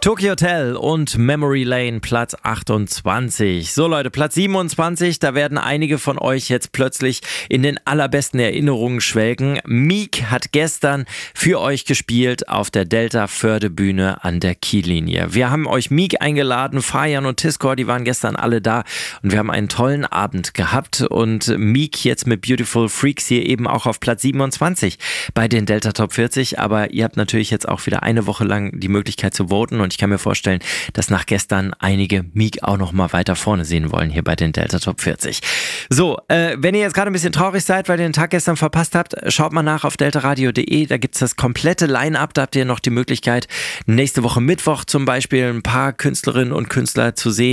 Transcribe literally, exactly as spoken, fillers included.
Tokyo Hotel und Memory Lane, Platz achtundzwanzig. So Leute, Platz siebenundzwanzig, da werden einige von euch jetzt plötzlich in den allerbesten Erinnerungen schwelgen. Meek hat gestern für euch gespielt auf der Delta-Förde-Bühne an der Kiellinie. Wir haben euch Meek eingeladen, Fajan und Tiskor, die waren gestern alle da und wir haben einen tollen Abend gehabt und Meek jetzt mit Beautiful Freaks hier eben auch auf Platz siebenundzwanzig bei den Delta Top vierzig, aber ihr habt natürlich jetzt auch wieder eine Woche lang die Möglichkeit zu voten und ich kann mir vorstellen, dass nach gestern einige Meek auch noch mal weiter vorne sehen wollen hier bei den Delta Top vierzig. So, äh, wenn ihr jetzt gerade ein bisschen traurig seid, weil ihr den Tag gestern verpasst habt, schaut mal nach auf deltaradio punkt de, da gibt es das komplette Line-Up, da habt ihr noch die Möglichkeit, nächste Woche Mittwoch zum Beispiel ein paar Künstlerinnen und Künstler zu sehen.